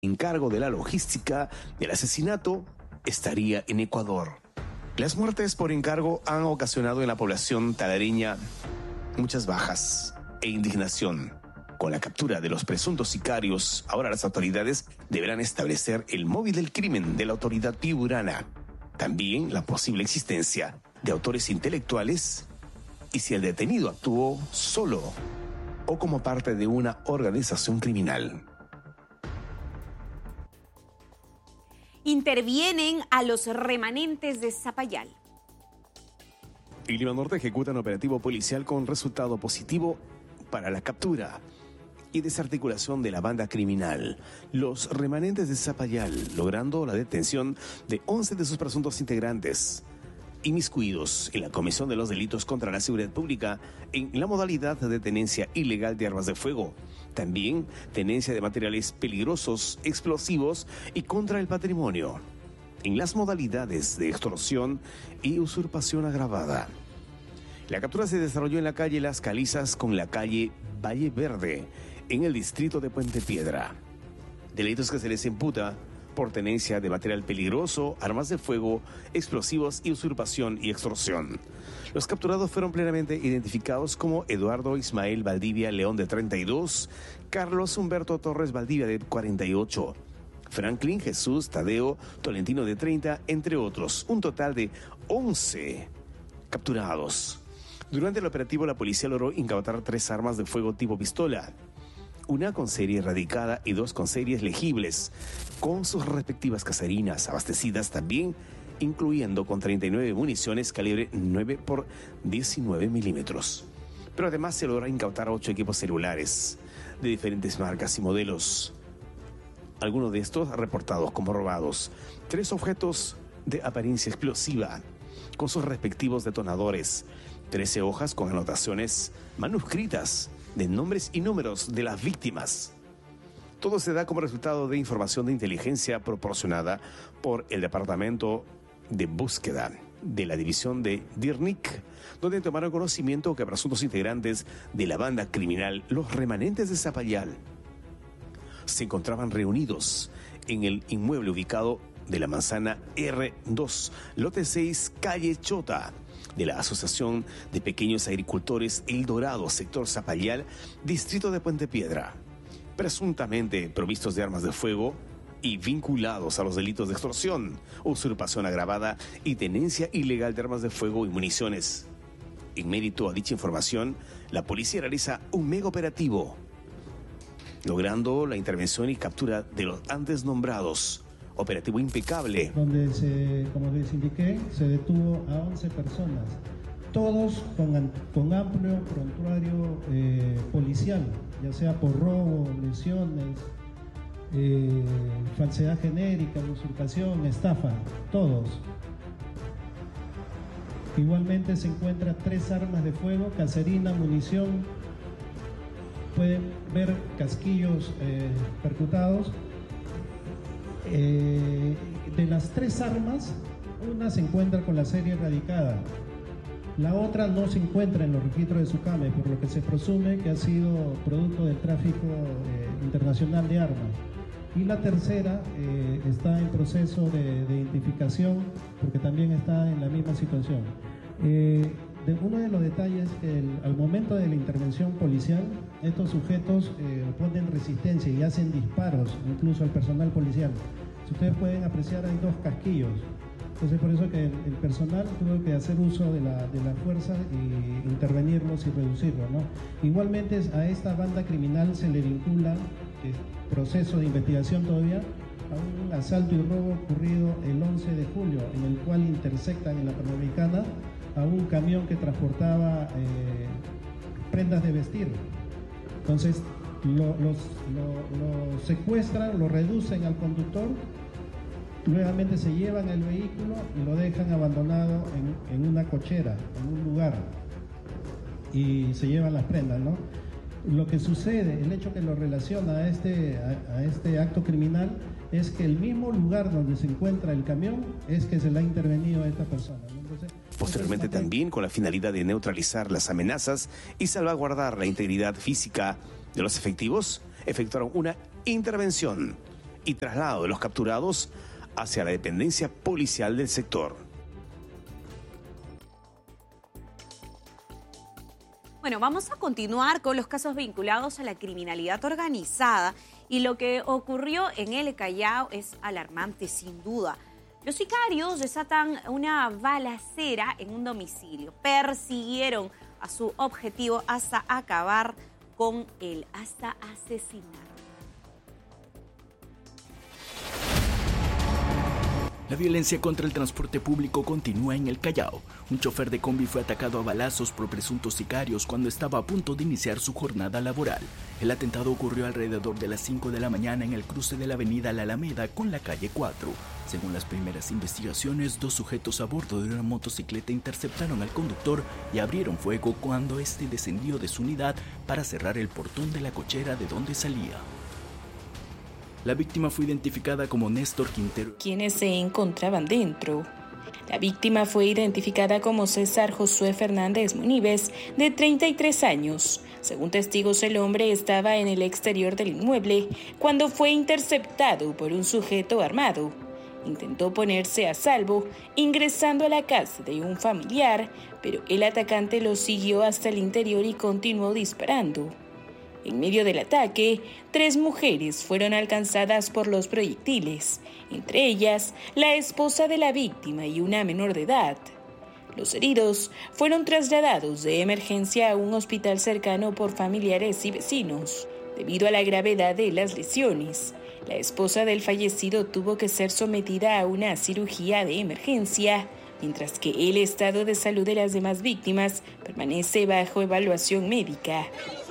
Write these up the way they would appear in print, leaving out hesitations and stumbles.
encargo de la logística del asesinato estaría en Ecuador. Las muertes por encargo han ocasionado en la población talareña muchas bajas e indignación. Con la captura de los presuntos sicarios, ahora las autoridades deberán establecer el móvil del crimen de la autoridad piurana. También la posible existencia de autores intelectuales y si el detenido actuó solo o como parte de una organización criminal. Intervienen a los remanentes de Zapallar. En Lima Norte ejecutan operativo policial con resultado positivo para la captura y desarticulación de la banda criminal. Los remanentes de Zapallar, logrando la detención de 11 de sus presuntos integrantes, inmiscuidos en la comisión de los delitos contra la seguridad pública en la modalidad de tenencia ilegal de armas de fuego, también tenencia de materiales peligrosos, explosivos y contra el patrimonio, en las modalidades de extorsión y usurpación agravada. La captura se desarrolló en la calle Las Calizas con la calle Valle Verde, en el distrito de Puente Piedra. Delitos que se les imputa por tenencia de material peligroso, armas de fuego, explosivos y usurpación y extorsión. Los capturados fueron plenamente identificados como Eduardo Ismael Valdivia León, de 32, Carlos Humberto Torres Valdivia, de 48, Franklin Jesús Tadeo Tolentino, de 30, entre otros. Un total de 11 capturados. Durante el operativo, la policía logró incautar 3 armas de fuego tipo pistola, una con serie erradicada y 2 con series legibles, con sus respectivas caserinas abastecidas también, incluyendo con 39 municiones calibre 9 por 19 milímetros. Pero además se logra incautar 8 equipos celulares de diferentes marcas y modelos, algunos de estos reportados como robados, 3 objetos de apariencia explosiva con sus respectivos detonadores, 13 hojas con anotaciones manuscritas de nombres y números de las víctimas. Todo se da como resultado de información de inteligencia proporcionada por el Departamento de Búsqueda de la División de DIRNIC, donde tomaron conocimiento que presuntos integrantes de la banda criminal Los Remanentes de Zapallar se encontraban reunidos en el inmueble ubicado de la manzana R2, lote 6, calle Chota, de la Asociación de Pequeños Agricultores El Dorado, sector Zapallar, distrito de Puente Piedra, presuntamente provistos de armas de fuego y vinculados a los delitos de extorsión, usurpación agravada y tenencia ilegal de armas de fuego y municiones. En mérito a dicha información, la policía realiza un mega operativo, logrando la intervención y captura de los antes nombrados. Operativo impecable. Donde, como les indiqué, se detuvo a 11 personas, todos con amplio prontuario policial, ya sea por robo, lesiones, falsedad genérica, usurpación, estafa, todos. Igualmente se encuentran 3 armas de fuego, caserina, munición, pueden ver casquillos percutados. De las 3 armas, una se encuentra con la serie erradicada, la otra no se encuentra en los registros de SUCAME, por lo que se presume que ha sido producto del tráfico internacional de armas, y la tercera está en proceso de identificación porque también está en la misma situación. Uno de los detalles es que al momento de la intervención policial, estos sujetos oponen resistencia y hacen disparos incluso al personal policial. Si ustedes pueden apreciar, hay 2 casquillos. Entonces, por eso que el personal tuvo que hacer uso de la fuerza y intervenirlos y reducirlos, ¿no? Igualmente a esta banda criminal se le vincula, proceso de investigación todavía, a un asalto y robo ocurrido el 11 de julio, en el cual interceptan en la Panamericana a un camión que transportaba prendas de vestir. Entonces lo secuestran, lo reducen al conductor, nuevamente se llevan el vehículo y lo dejan abandonado en una cochera, en un lugar, y se llevan las prendas, ¿no? Lo que sucede, el hecho que lo relaciona a este acto criminal, es que el mismo lugar donde se encuentra el camión es que se le ha intervenido a esta persona, ¿no? Posteriormente también con la finalidad de neutralizar las amenazas y salvaguardar la integridad física de los efectivos, efectuaron una intervención y traslado de los capturados hacia la dependencia policial del sector. Bueno, vamos a continuar con los casos vinculados a la criminalidad organizada y lo que ocurrió en el Callao es alarmante sin duda. Los sicarios desatan una balacera en un domicilio, persiguieron a su objetivo hasta acabar con él, hasta asesinar. La violencia contra el transporte público continúa en el Callao. Un chofer de combi fue atacado a balazos por presuntos sicarios cuando estaba a punto de iniciar su jornada laboral. El atentado ocurrió alrededor de las 5 de la mañana en el cruce de la avenida La Alameda con la calle 4. Según las primeras investigaciones, 2 sujetos a bordo de una motocicleta interceptaron al conductor y abrieron fuego cuando este descendió de su unidad para cerrar el portón de la cochera de donde salía. La víctima fue identificada como Néstor Quintero, quienes se encontraban dentro. La víctima fue identificada como César Josué Fernández Muníbez, de 33 años. Según testigos, el hombre estaba en el exterior del inmueble cuando fue interceptado por un sujeto armado. Intentó ponerse a salvo ingresando a la casa de un familiar, pero el atacante lo siguió hasta el interior y continuó disparando. En medio del ataque, 3 mujeres fueron alcanzadas por los proyectiles, entre ellas la esposa de la víctima y una menor de edad. Los heridos fueron trasladados de emergencia a un hospital cercano por familiares y vecinos. Debido a la gravedad de las lesiones, la esposa del fallecido tuvo que ser sometida a una cirugía de emergencia, mientras que el estado de salud de las demás víctimas permanece bajo evaluación médica.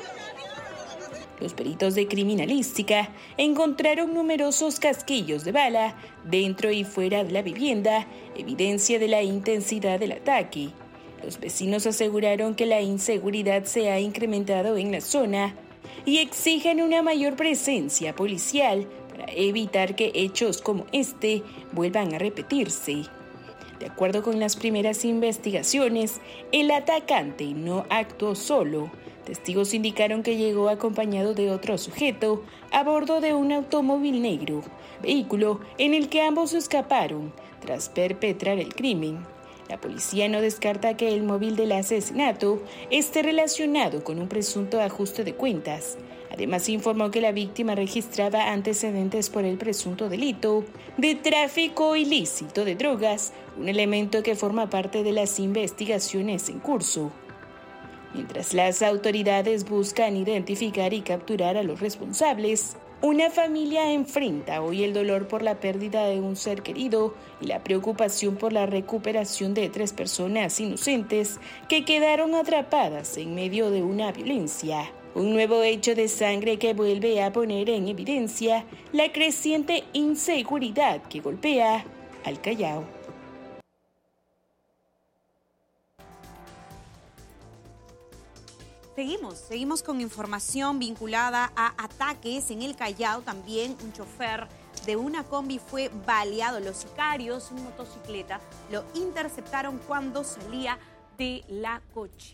Los peritos de criminalística encontraron numerosos casquillos de bala dentro y fuera de la vivienda, evidencia de la intensidad del ataque. Los vecinos aseguraron que la inseguridad se ha incrementado en la zona y exigen una mayor presencia policial para evitar que hechos como este vuelvan a repetirse. De acuerdo con las primeras investigaciones, el atacante no actuó solo. Testigos indicaron que llegó acompañado de otro sujeto a bordo de un automóvil negro, vehículo en el que ambos escaparon tras perpetrar el crimen. La policía no descarta que el móvil del asesinato esté relacionado con un presunto ajuste de cuentas. Además, informó que la víctima registraba antecedentes por el presunto delito de tráfico ilícito de drogas, un elemento que forma parte de las investigaciones en curso. Mientras las autoridades buscan identificar y capturar a los responsables, una familia enfrenta hoy el dolor por la pérdida de un ser querido y la preocupación por la recuperación de 3 personas inocentes que quedaron atrapadas en medio de una violencia. Un nuevo hecho de sangre que vuelve a poner en evidencia la creciente inseguridad que golpea al Callao. Seguimos con información vinculada a ataques en el Callao. También un chofer de una combi fue baleado. Los sicarios en motocicleta lo interceptaron cuando salía de la cochera.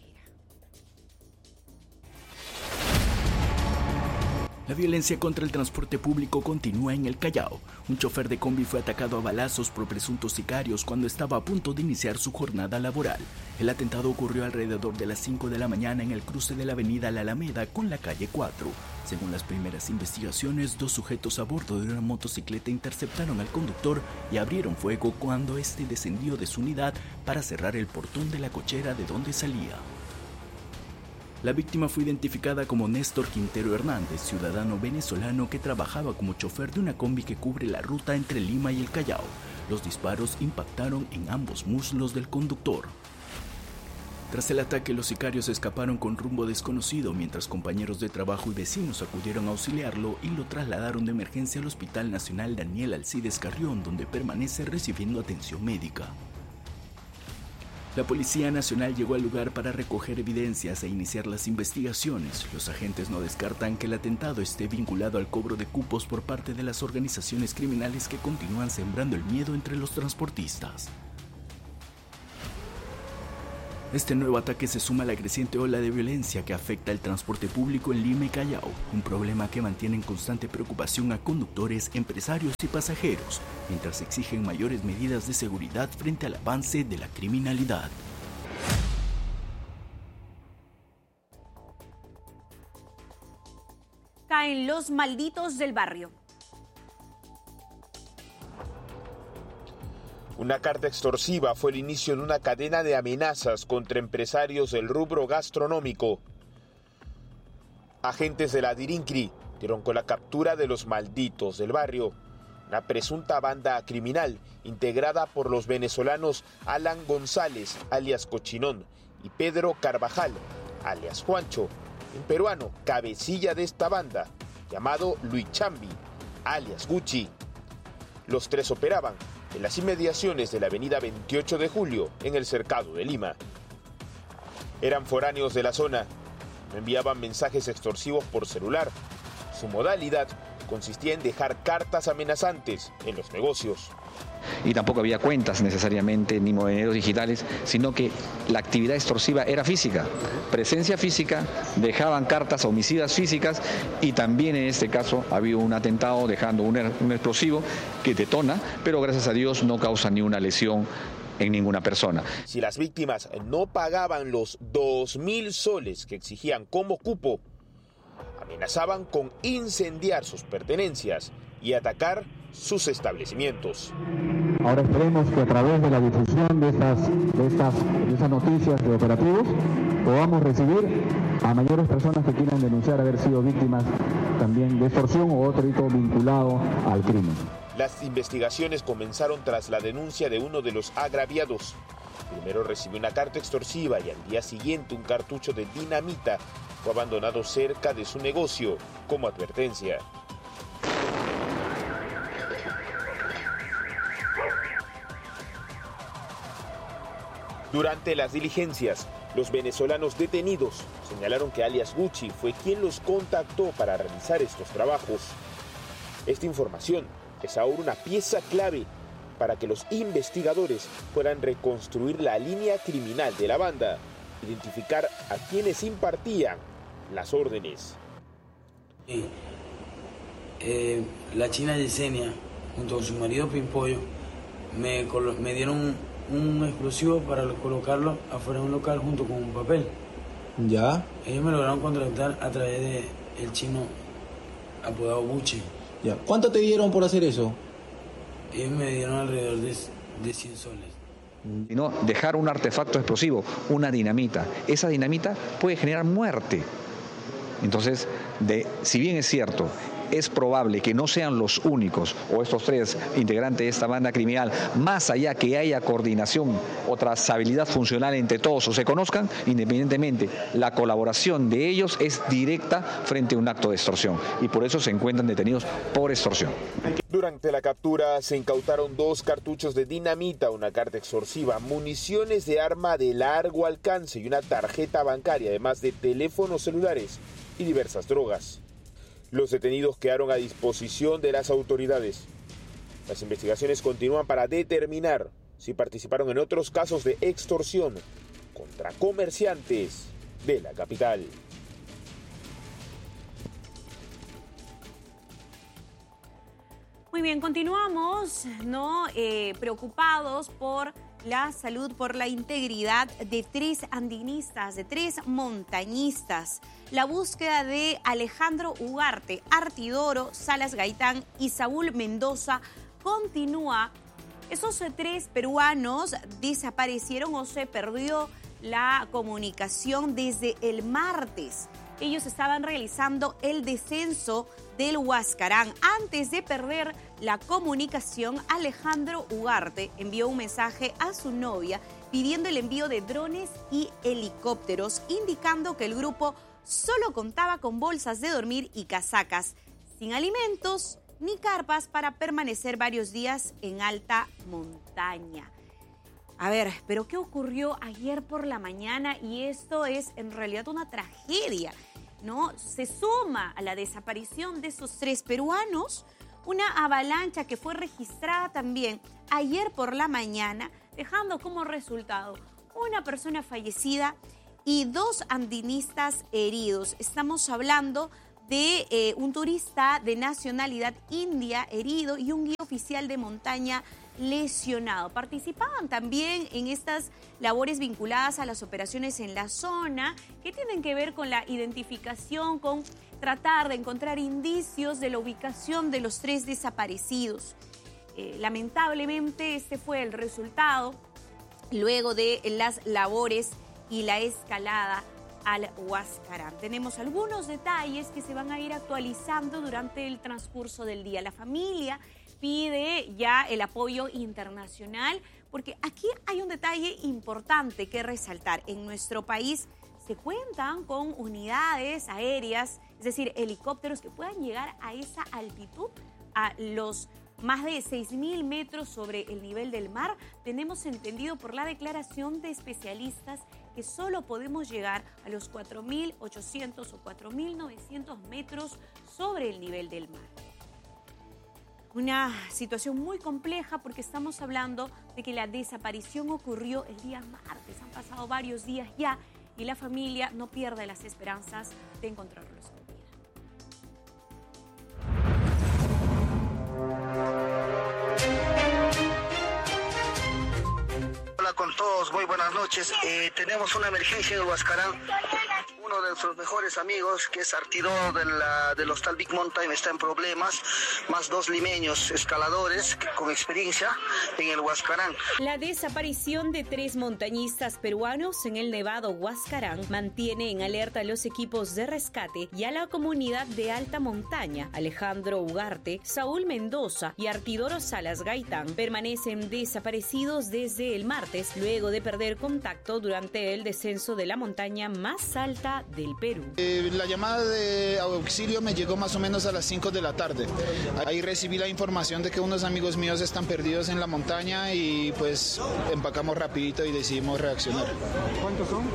La violencia contra el transporte público continúa en el Callao. Un chofer de combi fue atacado a balazos por presuntos sicarios cuando estaba a punto de iniciar su jornada laboral. El atentado ocurrió alrededor de las 5 de la mañana en el cruce de la avenida La Alameda con la calle 4. Según las primeras investigaciones, 2 sujetos a bordo de una motocicleta interceptaron al conductor y abrieron fuego cuando este descendió de su unidad para cerrar el portón de la cochera de donde salía. La víctima fue identificada como Néstor Quintero Hernández, ciudadano venezolano que trabajaba como chofer de una combi que cubre la ruta entre Lima y el Callao. Los disparos impactaron en ambos muslos del conductor. Tras el ataque, los sicarios escaparon con rumbo desconocido, mientras compañeros de trabajo y vecinos acudieron a auxiliarlo y lo trasladaron de emergencia al Hospital Nacional Daniel Alcides Carrión, donde permanece recibiendo atención médica. La Policía Nacional llegó al lugar para recoger evidencias e iniciar las investigaciones. Los agentes no descartan que el atentado esté vinculado al cobro de cupos por parte de las organizaciones criminales que continúan sembrando el miedo entre los transportistas. Este nuevo ataque se suma a la creciente ola de violencia que afecta el transporte público en Lima y Callao, un problema que mantiene en constante preocupación a conductores, empresarios y pasajeros, mientras exigen mayores medidas de seguridad frente al avance de la criminalidad. Caen los malditos del barrio. Una carta extorsiva fue el inicio de una cadena de amenazas contra empresarios del rubro gastronómico. Agentes de la DIRINCRI dieron con la captura de los malditos del barrio, una presunta banda criminal integrada por los venezolanos Alan González, alias Cochinón, y Pedro Carvajal, alias Juancho, un peruano cabecilla de esta banda, llamado Luis Chambi, alias Gucci. Los tres operaban en las inmediaciones de la avenida 28 de Julio, en el cercado de Lima. Eran foráneos de la zona, no enviaban mensajes extorsivos por celular. Su modalidad consistía en dejar cartas amenazantes en los negocios. Y tampoco había cuentas necesariamente ni monederos digitales, sino que la actividad extorsiva era física, presencia física, dejaban cartas homicidas físicas y también en este caso había un atentado dejando un explosivo que detona, pero gracias a Dios no causa ni una lesión en ninguna persona. Si las víctimas no pagaban los 2.000 soles que exigían como cupo, amenazaban con incendiar sus pertenencias y atacar sus establecimientos. Ahora esperemos que a través de la difusión de estas noticias de operativos podamos recibir a mayores personas que quieran denunciar haber sido víctimas también de extorsión o otro hito vinculado al crimen. Las investigaciones comenzaron tras la denuncia de uno de los agraviados. Primero recibió una carta extorsiva y al día siguiente un cartucho de dinamita fue abandonado cerca de su negocio como advertencia. Durante las diligencias, los venezolanos detenidos señalaron que alias Gucci fue quien los contactó para realizar estos trabajos. Esta información es ahora una pieza clave para que los investigadores puedan reconstruir la línea criminal de la banda, identificar a quienes impartían las órdenes. La china Yesenia, junto con su marido Pimpollo, me dieron un explosivo para colocarlo afuera de un local junto con un papel. ¿Ya? Ellos me lograron contratar a través del chino apodado Buche. ¿Ya? ¿Cuánto te dieron por hacer eso? Ellos me dieron alrededor de 100 soles. Sino dejar un artefacto explosivo, una dinamita. Esa dinamita puede generar muerte. Entonces, si bien es cierto, es probable que no sean los únicos o estos tres integrantes de esta banda criminal, más allá que haya coordinación o trazabilidad funcional entre todos o se conozcan, independientemente, la colaboración de ellos es directa frente a un acto de extorsión y por eso se encuentran detenidos por extorsión. Durante la captura se incautaron 2 cartuchos de dinamita, una carta extorsiva, municiones de arma de largo alcance y una tarjeta bancaria, además de teléfonos celulares y diversas drogas. Los detenidos quedaron a disposición de las autoridades. Las investigaciones continúan para determinar si participaron en otros casos de extorsión contra comerciantes de la capital. Muy bien, continuamos, preocupados por la salud, por la integridad de 3 andinistas, de 3 montañistas. La búsqueda de Alejandro Ugarte, Artidoro, Salas Gaitán y Saúl Mendoza continúa. Esos 3 peruanos desaparecieron o se perdió la comunicación desde el martes. Ellos estaban realizando el descenso del Huascarán. Antes de perder la comunicación, Alejandro Ugarte envió un mensaje a su novia pidiendo el envío de drones y helicópteros, indicando que el grupo solo contaba con bolsas de dormir y casacas, sin alimentos ni carpas para permanecer varios días en alta montaña. A ver, pero ¿qué ocurrió ayer por la mañana? Y esto es en realidad una tragedia, ¿no? Se suma a la desaparición de esos 3 peruanos una avalancha que fue registrada también ayer por la mañana, dejando como resultado una persona fallecida y 2 andinistas heridos. Estamos hablando de un turista de nacionalidad india herido y un guía oficial de montaña lesionado. Participaban también en estas labores vinculadas a las operaciones en la zona que tienen que ver con la identificación, con tratar de encontrar indicios de la ubicación de los 3 desaparecidos. Lamentablemente este fue el resultado luego de las labores y la escalada al Huascarán. Tenemos algunos detalles que se van a ir actualizando durante el transcurso del día. La familia pide ya el apoyo internacional porque aquí hay un detalle importante que resaltar. En nuestro país se cuentan con unidades aéreas, es decir, helicópteros que puedan llegar a esa altitud, a los más de 6.000 metros sobre el nivel del mar. Tenemos entendido por la declaración de especialistas que solo podemos llegar a los 4.800 o 4.900 metros sobre el nivel del mar. Una situación muy compleja porque estamos hablando de que la desaparición ocurrió el día martes. Han pasado varios días ya y la familia no pierde las esperanzas de encontrarlos con vida. Hola con todos, muy buenas noches. Tenemos una emergencia en el Huascarán. Uno de nuestros mejores amigos, que es artillero del Hostal Big Mountain, está en problemas, más 2 limeños escaladores con experiencia en el Huascarán. La desaparición de 3 montañistas peruanos en el nevado Huascarán mantiene en alerta a los equipos de rescate y a la comunidad de alta montaña. Alejandro Ugarte, Saúl Mendoza y Artidoro Salas Gaitán permanecen desaparecidos desde el martes, luego de perder contacto durante el descenso de la montaña más alta del Perú. La llamada de auxilio me llegó más o menos a las 5 de la tarde. Ahí recibí la información de que unos amigos míos están perdidos en la montaña y pues empacamos rapidito y decidimos reaccionar. ¿Cuántos son?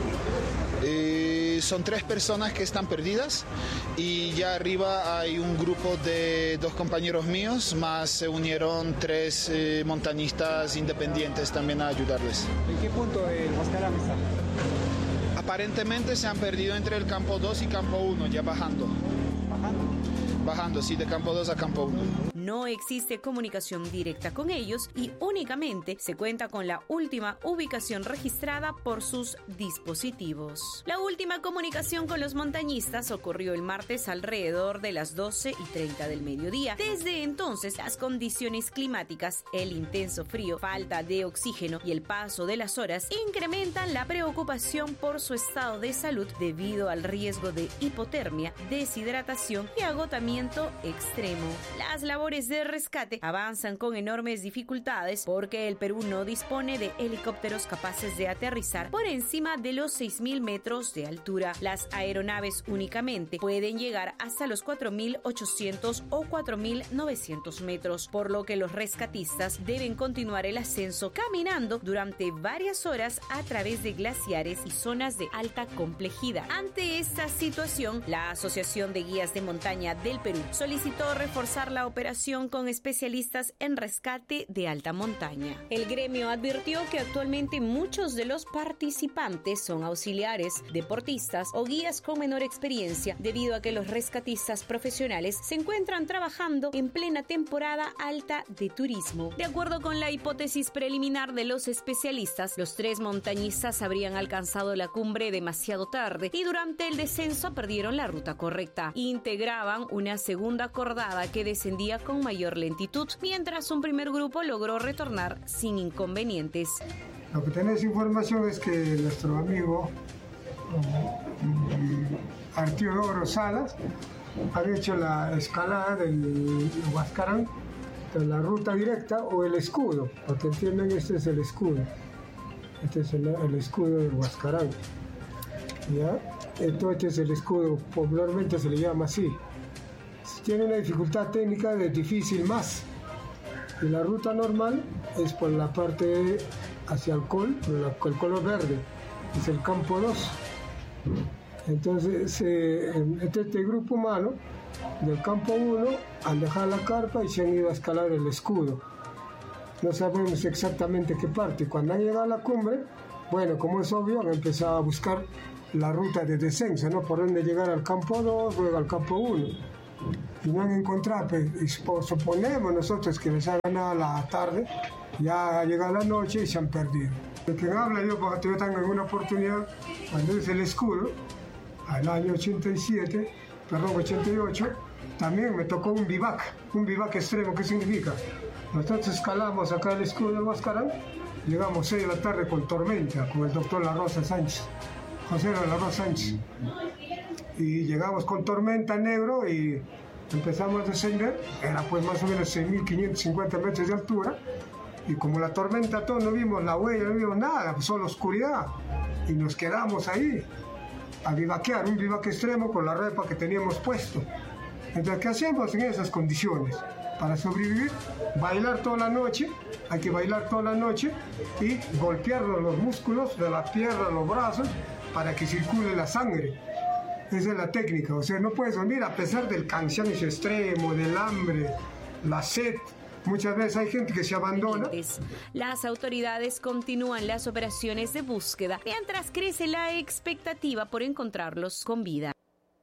Son 3 personas que están perdidas y ya arriba hay un grupo de 2 compañeros míos, más se unieron 3 montañistas independientes también a ayudarles. ¿En qué punto del Huascarán está? Aparentemente se han perdido entre el campo 2 y campo 1, ya bajando. Bajando, sí, de campo 2 a campo 1. No existe comunicación directa con ellos y únicamente se cuenta con la última ubicación registrada por sus dispositivos. La última comunicación con los montañistas ocurrió el martes alrededor de las 12:30 del mediodía. Desde entonces, las condiciones climáticas, el intenso frío, falta de oxígeno y el paso de las horas incrementan la preocupación por su estado de salud debido al riesgo de hipotermia, deshidratación y agotamiento extremo. Las labores de rescate avanzan con enormes dificultades porque el Perú no dispone de helicópteros capaces de aterrizar por encima de los 6.000 metros de altura. Las aeronaves únicamente pueden llegar hasta los 4.800 o 4.900 metros, por lo que los rescatistas deben continuar el ascenso caminando durante varias horas a través de glaciares y zonas de alta complejidad. Ante esta situación, la Asociación de Guías de Montaña del Perú solicitó reforzar la operación con especialistas en rescate de alta montaña. El gremio advirtió que actualmente muchos de los participantes son auxiliares, deportistas o guías con menor experiencia, debido a que los rescatistas profesionales se encuentran trabajando en plena temporada alta de turismo. De acuerdo con la hipótesis preliminar de los especialistas, los 3 montañistas habrían alcanzado la cumbre demasiado tarde y durante el descenso perdieron la ruta correcta. Integraban una segunda cordada que descendía con mayor lentitud, mientras un primer grupo logró retornar sin inconvenientes. Lo que tenés información es que nuestro amigo Artidoro Salas ha hecho la escalada del Huascarán, de la ruta directa o el escudo, porque entienden, este es el escudo. Este es el escudo del Huascarán. ¿Ya? Entonces el escudo popularmente se le llama así. Tiene una dificultad técnica de difícil más. Y la ruta normal es por la parte hacia el color verde, es el campo 2. Entonces, este grupo humano del campo 1 han dejado la carpa y se han ido a escalar el escudo. No sabemos exactamente qué parte. Cuando han llegado a la cumbre, Bueno, como es obvio, han empezado a buscar la ruta de descenso, ¿no? Por dónde llegar al campo 2, luego al campo 1. Y no han encontrado, pues, y suponemos nosotros que les ha ganado la tarde, ya ha llegado la noche y se han perdido. De quien habla yo, porque yo tengo una oportunidad, cuando hice el escudo, al año 88, también me tocó un bivac extremo. ¿Qué significa? Nosotros escalamos acá el escudo del Huascarán, llegamos 6 de la tarde con tormenta, con el doctor José de la Rosa Sánchez. Y llegamos con tormenta negro y empezamos a descender, era pues más o menos 6.550 metros de altura, y como la tormenta todo, no vimos la huella, no vimos nada, pues solo oscuridad, y nos quedamos ahí a bivaquear, un bivac extremo con la ropa que teníamos puesto. Entonces, ¿qué hacemos en esas condiciones? Para sobrevivir, bailar toda la noche, hay que bailar toda la noche y golpear los músculos de la pierna, los brazos, para que circule la sangre. Esa es la técnica, o sea, no puedes dormir a pesar del cansancio extremo, del hambre, la sed. Muchas veces hay gente que se abandona. Las autoridades continúan las operaciones de búsqueda, mientras crece la expectativa por encontrarlos con vida.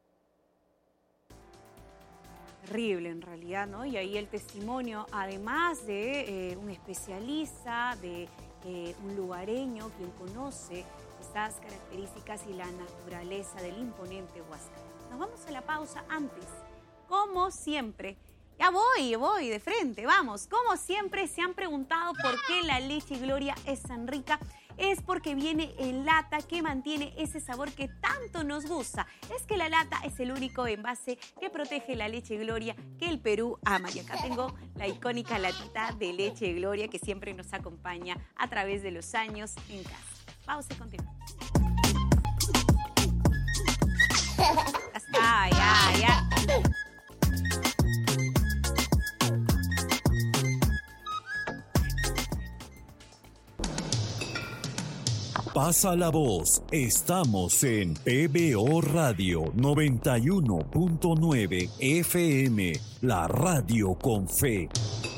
Terrible en realidad, ¿no? Y ahí el testimonio, además de un especialista, de un lugareño, quien conoce estas características y la naturaleza del imponente Huáscar. Nos vamos a la pausa antes. Como siempre, ya voy de frente, vamos. Como siempre se han preguntado por qué la leche Gloria es tan rica. Es porque viene en lata, que mantiene ese sabor que tanto nos gusta. Es que la lata es el único envase que protege la leche Gloria que el Perú ama. Y acá tengo la icónica latita de leche Gloria que siempre nos acompaña a través de los años en casa. Pausa y continuamos. Ya. Pasa la voz, estamos en PBO Radio 91.9 FM, la radio con fe.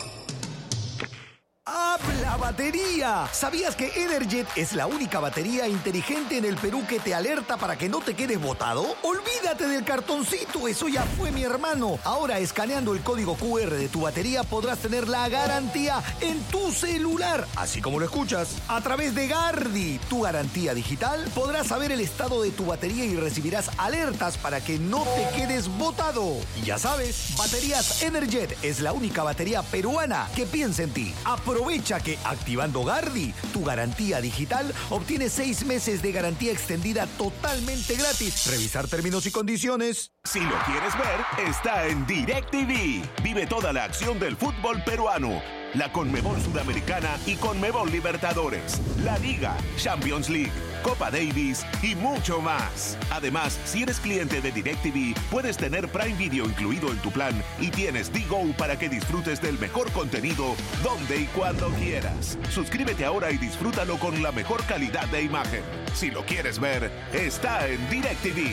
¡Habla batería! ¿Sabías que Energet es la única batería inteligente en el Perú que te alerta para que no te quedes botado? ¡Olvídate del cartoncito! Eso ya fue, mi hermano. Ahora, escaneando el código QR de tu batería, podrás tener la garantía en tu celular. Así como lo escuchas. A través de Gardi, tu garantía digital, podrás saber el estado de tu batería y recibirás alertas para que no te quedes botado. Y ya sabes, Baterías Energet es la única batería peruana que piensa en ti. Aprovecha que activando Gardi, tu garantía digital, obtienes 6 meses de garantía extendida totalmente gratis. Revisar términos y condiciones. Si lo quieres ver, está en DirecTV. Vive toda la acción del fútbol peruano. La Conmebol Sudamericana y Conmebol Libertadores, la Liga, Champions League, Copa Davis y mucho más. Además, si eres cliente de DirecTV, puedes tener Prime Video incluido en tu plan y tienes D-Go para que disfrutes del mejor contenido donde y cuando quieras. Suscríbete ahora y disfrútalo con la mejor calidad de imagen. Si lo quieres ver, está en DirecTV.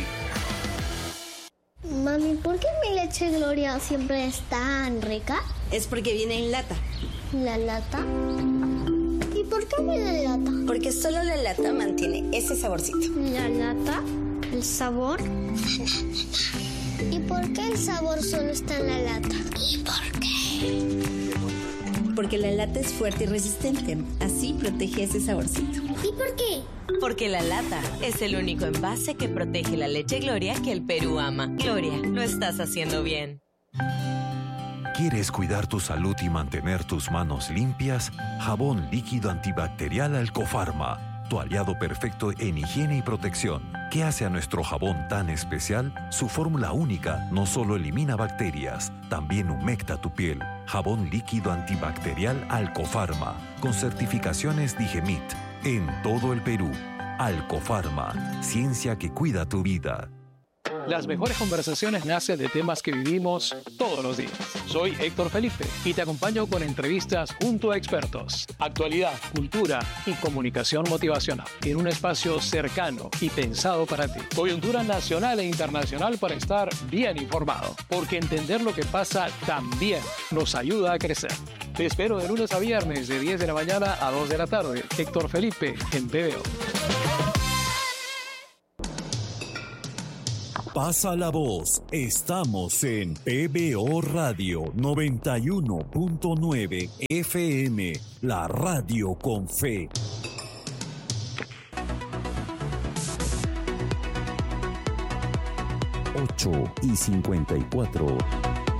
Mami, ¿por qué mi leche Gloria siempre es tan rica? Es porque viene en lata. ¿La lata? ¿Y por qué viene en lata? Porque solo la lata mantiene ese saborcito. ¿La lata? ¿El sabor? ¿Y por qué el sabor solo está en la lata? ¿Y por qué? Porque la lata es fuerte y resistente. Así protege ese saborcito. ¿Y por qué? Porque la lata es el único envase que protege la leche Gloria que el Perú ama. Gloria, lo estás haciendo bien. ¿Quieres cuidar tu salud y mantener tus manos limpias? Jabón líquido antibacterial Alcofarma, tu aliado perfecto en higiene y protección. ¿Qué hace a nuestro jabón tan especial? Su fórmula única no solo elimina bacterias, también humecta tu piel. Jabón líquido antibacterial Alcofarma, con certificaciones Digemit. En todo el Perú, Alcofarma, ciencia que cuida tu vida. Las mejores conversaciones nacen de temas que vivimos todos los días. Soy Héctor Felipe y te acompaño con entrevistas junto a expertos, actualidad, cultura y comunicación motivacional en un espacio cercano y pensado para ti. Coyuntura nacional e internacional para estar bien informado, porque entender lo que pasa también nos ayuda a crecer. Te espero de lunes a viernes de 10 de la mañana a 2 de la tarde. Héctor Felipe en PBO. Pasa la voz. Estamos en PBO Radio 91.9 FM, la radio con fe. 8:54.